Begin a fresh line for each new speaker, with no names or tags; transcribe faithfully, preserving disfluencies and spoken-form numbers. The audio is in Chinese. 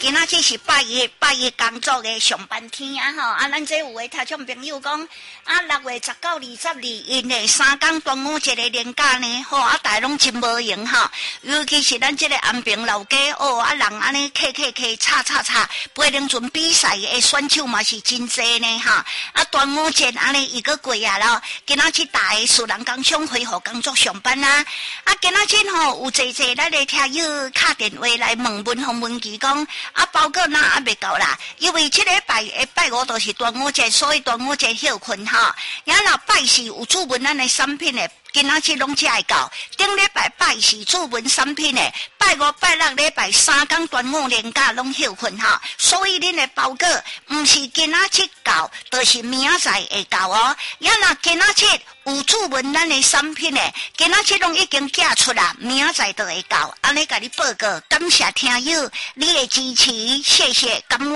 今仔这是拜一拜一工作的上半天啊吼，啊，咱这有位听众朋友讲，啊，六月十九、二十二，因为三天端午节的连假呢，吼，啊，大家拢真无闲吼，尤其是咱这个安平老街哦，啊，人安尼客客客吵吵吵，飞龙船比赛的选手嘛是真济呢哈，啊，端午节安尼一个过啊咯，今仔日大个私人工商恢复工作上班啊，啊，今仔日吼有济济咱的听友打电话来问问洪文琪讲，啊，包括哪还未到啦，因为这个拜诶拜五都是端午节，所以端午节休困哈，然后拜四有主文咱的产品诶。今仔日拢只会到，顶礼拜拜是主文产品诶，拜五、拜六礼拜三天端午连假拢休困哈，所以恁诶包裹毋是今仔日到，就是明仔载会到哦。也若今仔日有主文咱诶产品诶，今仔日拢已经寄出啦，明仔载就会到。安尼甲你报告，感谢听友你诶支持，谢谢，感恩。